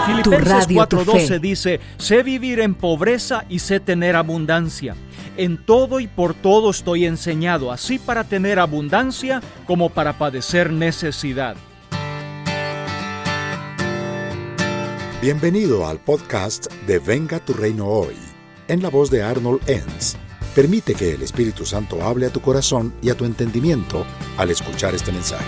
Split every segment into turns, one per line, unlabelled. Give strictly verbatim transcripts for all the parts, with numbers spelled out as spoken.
Filipenses cuatro doce dice, sé vivir en pobreza y sé tener abundancia. En todo y por todo estoy enseñado, así para tener abundancia como para padecer necesidad.
Bienvenido al podcast de Venga tu Reino Hoy, en la voz de Arnold Enns. Permite que el Espíritu Santo hable a tu corazón y a tu entendimiento al escuchar este mensaje.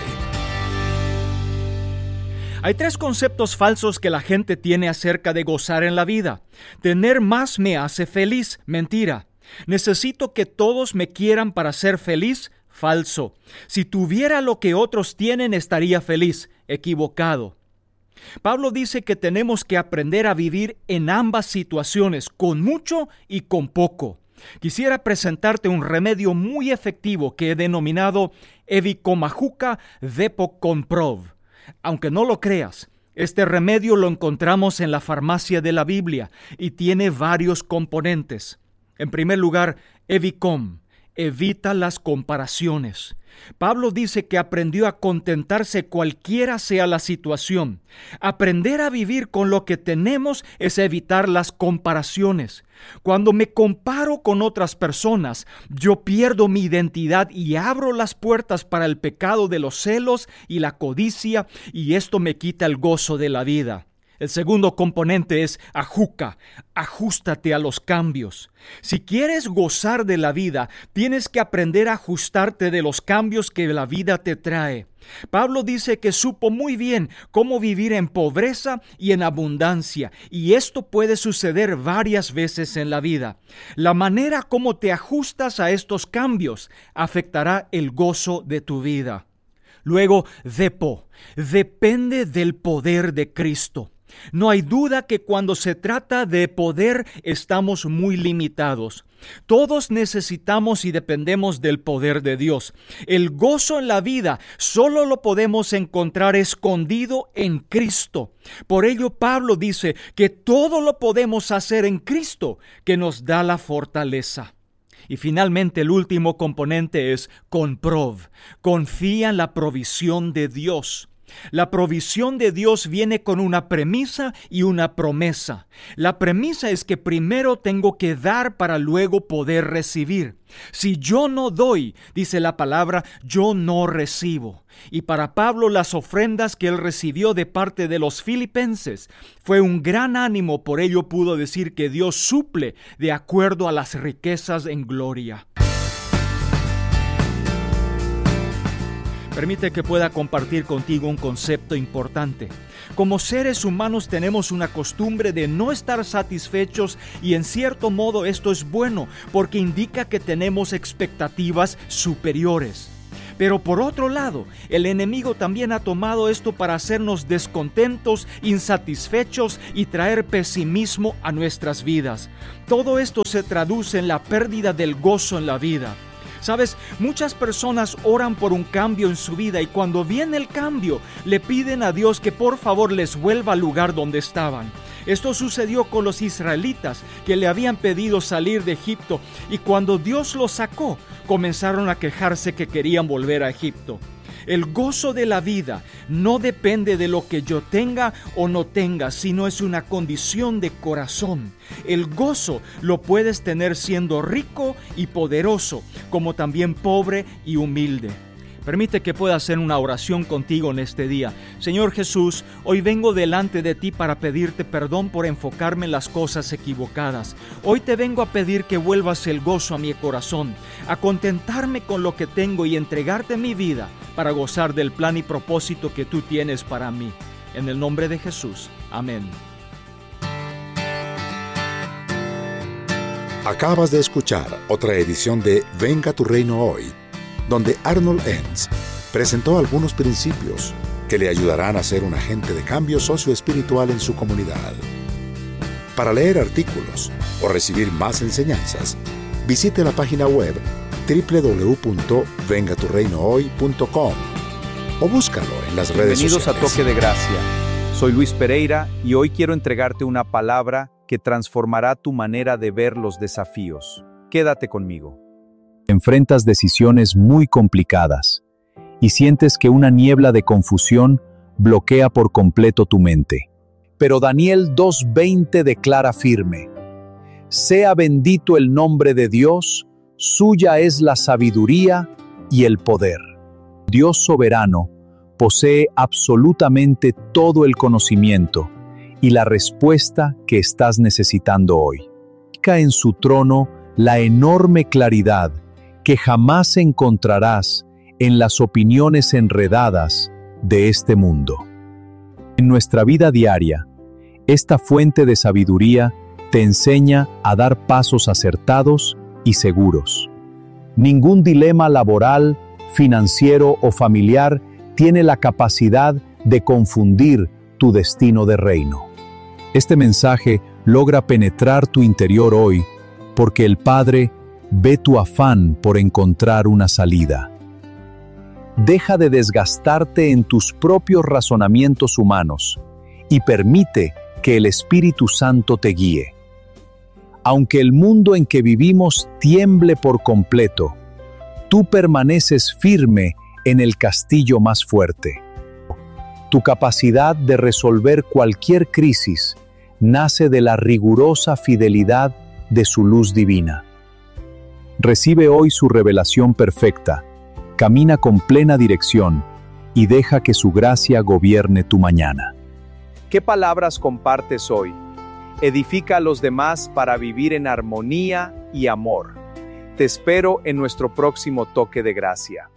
Hay tres conceptos falsos que la gente tiene acerca de gozar en la vida. Tener más me hace feliz, mentira. Necesito que todos me quieran para ser feliz, falso. Si tuviera lo que otros tienen, estaría feliz, equivocado. Pablo dice que tenemos que aprender a vivir en ambas situaciones, con mucho y con poco. Quisiera presentarte un remedio muy efectivo que he denominado Evicomajuca Depocomprov. Aunque no lo creas, este remedio lo encontramos en la farmacia de la Biblia y tiene varios componentes. En primer lugar, Evicom, evita las comparaciones. Pablo dice que aprendió a contentarse cualquiera sea la situación. Aprender a vivir con lo que tenemos es evitar las comparaciones. Cuando me comparo con otras personas, yo pierdo mi identidad y abro las puertas para el pecado de los celos y la codicia, y esto me quita el gozo de la vida. El segundo componente es ajuca, ajústate a los cambios. Si quieres gozar de la vida, tienes que aprender a ajustarte de los cambios que la vida te trae. Pablo dice que supo muy bien cómo vivir en pobreza y en abundancia, y esto puede suceder varias veces en la vida. La manera como te ajustas a estos cambios afectará el gozo de tu vida. Luego, depo, depende del poder de Cristo. No hay duda que cuando se trata de poder estamos muy limitados. Todos necesitamos y dependemos del poder de Dios. El gozo en la vida solo lo podemos encontrar escondido en Cristo. Por ello Pablo dice que todo lo podemos hacer en Cristo, que nos da la fortaleza. Y finalmente el último componente es comprov. Confía en la provisión de Dios. La provisión de Dios viene con una premisa y una promesa. La premisa es que primero tengo que dar para luego poder recibir. Si yo no doy, dice la palabra, yo no recibo. Y para Pablo las ofrendas que él recibió de parte de los filipenses fue un gran ánimo, por ello pudo decir que Dios suple de acuerdo a las riquezas en gloria. Permite que pueda compartir contigo un concepto importante. Como seres humanos tenemos una costumbre de no estar satisfechos y en cierto modo esto es bueno porque indica que tenemos expectativas superiores. Pero por otro lado, el enemigo también ha tomado esto para hacernos descontentos, insatisfechos y traer pesimismo a nuestras vidas. Todo esto se traduce en la pérdida del gozo en la vida. Sabes, muchas personas oran por un cambio en su vida y cuando viene el cambio, le piden a Dios que por favor les vuelva al lugar donde estaban. Esto sucedió con los israelitas que le habían pedido salir de Egipto y cuando Dios los sacó, comenzaron a quejarse que querían volver a Egipto. El gozo de la vida no depende de lo que yo tenga o no tenga, sino es una condición de corazón. El gozo lo puedes tener siendo rico y poderoso, como también pobre y humilde. Permite que pueda hacer una oración contigo en este día. Señor Jesús, hoy vengo delante de ti para pedirte perdón por enfocarme en las cosas equivocadas. Hoy te vengo a pedir que vuelvas el gozo a mi corazón, a contentarme con lo que tengo y entregarte mi vida para gozar del plan y propósito que tú tienes para mí. En el nombre de Jesús. Amén.
Acabas de escuchar otra edición de Venga tu Reino Hoy, donde Arnold Enns presentó algunos principios que le ayudarán a ser un agente de cambio socioespiritual en su comunidad. Para leer artículos o recibir más enseñanzas, visite la página web doble u doble u doble u punto venga tu reino hoy punto com o búscalo en las redes sociales.
Bienvenidos a Toque de Gracia. Soy Luis Pereira y hoy quiero entregarte una palabra que transformará tu manera de ver los desafíos. Quédate conmigo. Enfrentas decisiones muy complicadas y sientes que una niebla de confusión bloquea por completo tu mente. pero Daniel dos veinte declara firme: sea bendito el nombre de Dios, suya es la sabiduría y el poder. Dios soberano posee absolutamente todo el conocimiento y la respuesta que estás necesitando hoy. En su trono la enorme claridad que jamás encontrarás en las opiniones enredadas de este mundo. En nuestra vida diaria, esta fuente de sabiduría te enseña a dar pasos acertados y seguros. Ningún dilema laboral, financiero o familiar tiene la capacidad de confundir tu destino de reino. Este mensaje logra penetrar tu interior hoy porque el Padre ve tu afán por encontrar una salida. Deja de desgastarte en tus propios razonamientos humanos y permite que el Espíritu Santo te guíe. Aunque el mundo en que vivimos tiemble por completo, tú permaneces firme en el castillo más fuerte. Tu capacidad de resolver cualquier crisis nace de la rigurosa fidelidad de su luz divina. Recibe hoy su revelación perfecta, camina con plena dirección y deja que su gracia gobierne tu mañana. ¿Qué palabras compartes hoy? Edifica a los demás para vivir en armonía y amor. Te espero en nuestro próximo toque de gracia.